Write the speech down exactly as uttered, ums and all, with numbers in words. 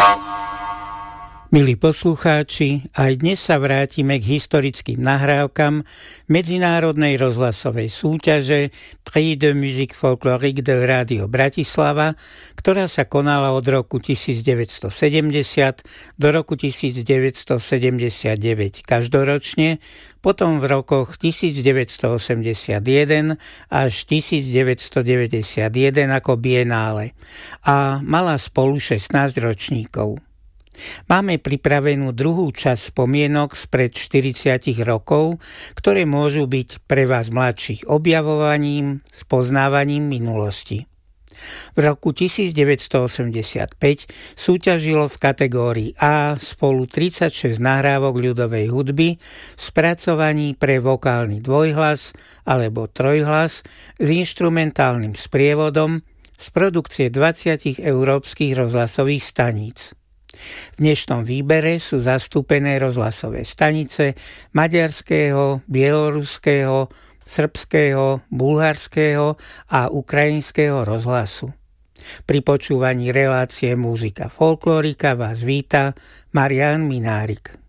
Milí poslucháči, aj dnes sa vrátime k historickým nahrávkam medzinárodnej rozhlasovej súťaže Prix de musique folklorique de Radio Bratislava, ktorá sa konala od roku devätnásťsedemdesiat do roku devätnásťsedemdesiatdeväť každoročne, potom v rokoch devätnásťosemdesiatjeden až devätnásťdeväťdesiatjeden ako bienále a mala spolu šestnásť ročníkov. Máme pripravenú druhú časť spomienok spred štyridsiatich rokov, ktoré môžu byť pre vás mladších objavovaním, spoznávaním minulosti. V roku devätnásťosemdesiatpäť súťažilo v kategórii A spolu tridsaťšesť nahrávok ľudovej hudby v spracovaní pre vokálny dvojhlas alebo trojhlas s inštrumentálnym sprievodom z produkcie dvadsať európskych rozhlasových staníc. V dnešnom výbere sú zastúpené rozhlasové stanice maďarského, bieloruského, srbského, bulharského a ukrajinského rozhlasu. Pri počúvaní relácie Muzika folklórika vás víta Marián Minárik.